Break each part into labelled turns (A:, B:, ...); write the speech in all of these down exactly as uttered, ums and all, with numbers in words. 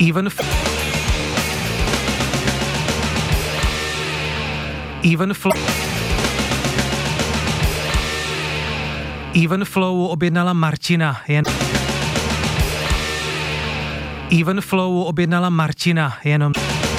A: Even f- Even Flow Even Flow objednala Martina jen Even Flow objednala Martina jenom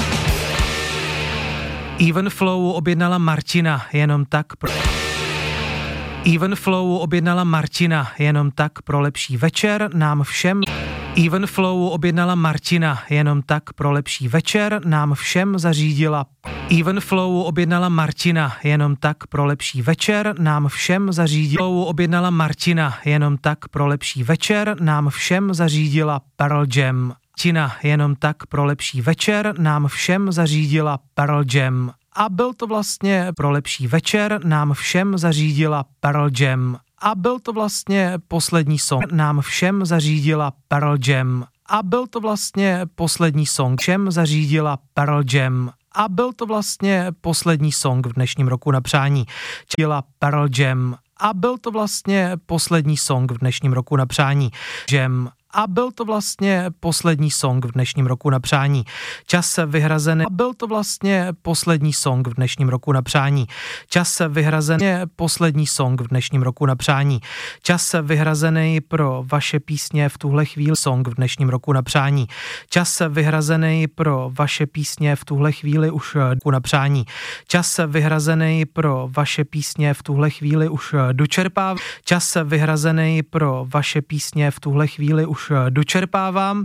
A: Even Flow objednala Martina jenom tak pro Even Flow objednala Martina jenom tak pro lepší večer nám všem. Even Flow objednala Martina jenom tak pro lepší večer nám všem zařídila. Even Flow objednala Martina jenom tak pro lepší večer nám všem zařídila. Flow objednala Martina jenom tak pro lepší večer nám všem zařídila Pearl Jam. Martina jenom tak pro lepší večer nám všem zařídila Pearl Jam. A byl to vlastně pro lepší večer nám všem zařídila Pearl Jam. A byl to vlastně poslední song nám všem zařídila Pearl Jam. A byl to vlastně poslední song všem zařídila Pearl Jam. A byl to vlastně poslední song v dnešním roku na přání. Čila Pearl Jam. A byl to vlastně poslední song v dnešním roku na přání. Jam. A byl to vlastně poslední song v dnešním roku na přání. Čas vyhrazený. A byl to vlastně poslední song v dnešním roku na přání. Čas vyhrazený. Poslední song v dnešním roku na přání. Čas vyhrazený pro vaše písně v tuhle chvíli. Song v dnešním roku na přání. Čas vyhrazený pro vaše písně v tuhle chvíli už roku na přání. Čas vyhrazený pro vaše písně v tuhle chvíli už dočerpávám. Čas vyhrazený pro vaše písně v tuhle chvíli už dočerpávám.